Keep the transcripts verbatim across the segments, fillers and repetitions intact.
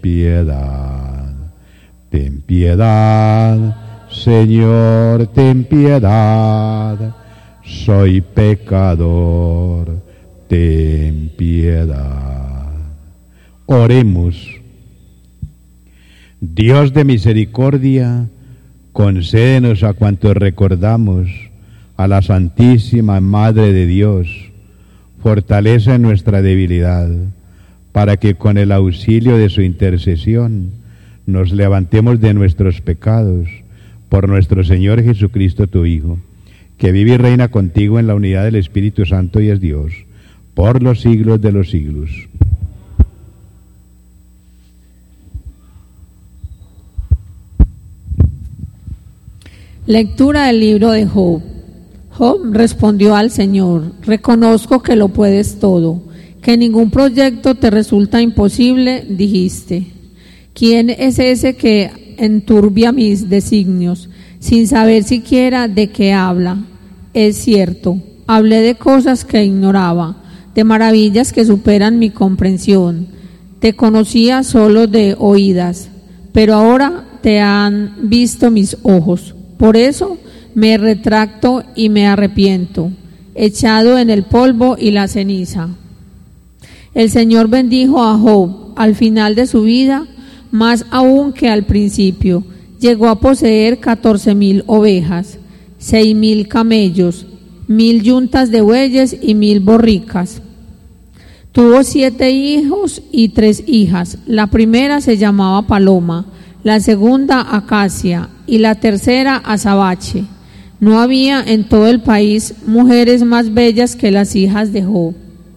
piedad. Ten piedad, Señor, ten piedad. Soy pecador, ten piedad. Oremos. Dios de misericordia, concédenos a cuantos recordamos a la Santísima Madre de Dios, fortaleza en nuestra debilidad, para que con el auxilio de su intercesión nos levantemos de nuestros pecados por nuestro Señor Jesucristo, tu Hijo, que vive y reina contigo en la unidad del Espíritu Santo y es Dios, por los siglos de los siglos. Lectura del libro de Job. Job respondió al Señor: reconozco que lo puedes todo, que ningún proyecto te resulta imposible, dijiste. ¿Quién es ese que enturbia mis designios, sin saber siquiera de qué habla? Es cierto, hablé de cosas que ignoraba, de maravillas que superan mi comprensión. Te conocía solo de oídas, pero ahora te han visto mis ojos. Por eso me retracto y me arrepiento, echado en el polvo y la ceniza. El Señor bendijo a Job al final de su vida, más aún que al principio. Llegó a poseer catorce mil ovejas, seis mil camellos, mil yuntas de bueyes y mil borricas. Tuvo siete hijos y tres hijas. La primera se llamaba Paloma, la segunda Acacia y la tercera Azabache. No había en todo el país mujeres más bellas que las hijas de Job.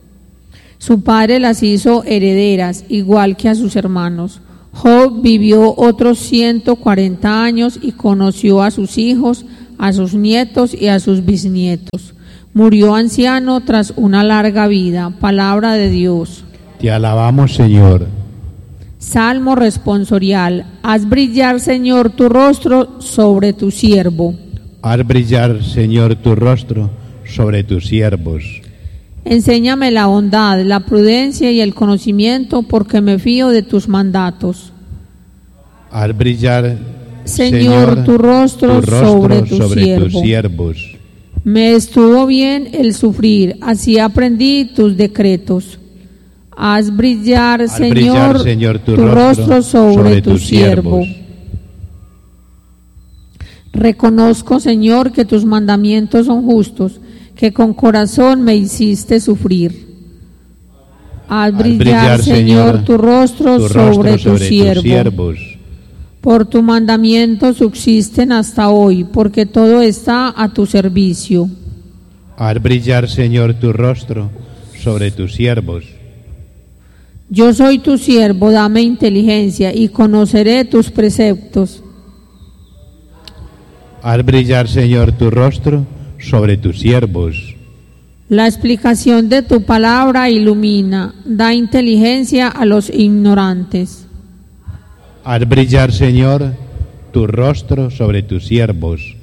Su padre las hizo herederas, igual que a sus hermanos. Job vivió otros ciento cuarenta años y conoció a sus hijos, a sus nietos y a sus bisnietos. Murió anciano tras una larga vida. Palabra de Dios. Te alabamos, Señor. Salmo responsorial. Haz brillar, Señor, tu rostro sobre tu siervo. Haz brillar, Señor, tu rostro sobre tus siervos. Enséñame la bondad, la prudencia y el conocimiento, porque me fío de tus mandatos. Haz brillar, Señor, Señor tu rostro, tu rostro sobre, tu, sobre siervo. tus siervos. Me estuvo bien el sufrir, así aprendí tus decretos. Haz brillar, Haz Señor, brillar, Señor tu, tu rostro, rostro sobre, sobre tu tus siervo. siervos. Reconozco, Señor, que tus mandamientos son justos, que con corazón me hiciste sufrir. Haz brillar, brillar Señor, tu rostro, tu rostro sobre, sobre tu siervo. siervos. Por tu mandamiento subsisten hasta hoy, porque todo está a tu servicio. Haz brillar, Señor, tu rostro sobre tus siervos. Yo soy tu siervo, dame inteligencia y conoceré tus preceptos. Haz brillar, Señor, tu rostro sobre tus siervos. La explicación de tu palabra ilumina, da inteligencia a los ignorantes. Haz brillar, Señor, tu rostro sobre tus siervos.